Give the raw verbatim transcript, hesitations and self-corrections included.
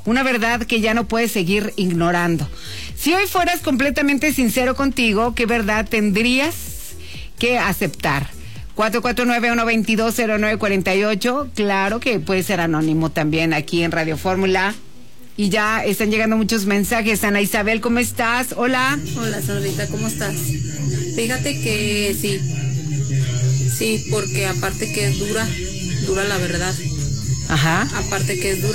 una verdad que ya no puedes seguir ignorando. Si hoy fueras completamente sincero contigo, ¿qué verdad tendrías que aceptar? cuatro cuatro nueve, uno dos dos, cero nueve cuatro ocho. Claro que puede ser anónimo también aquí en Radio Fórmula. Y ya están llegando muchos mensajes. Ana Isabel, ¿cómo estás? Hola. Hola, Sandrita, ¿cómo estás? Fíjate que sí. Sí, porque aparte que es dura, dura la verdad. Ajá. Aparte que es dura.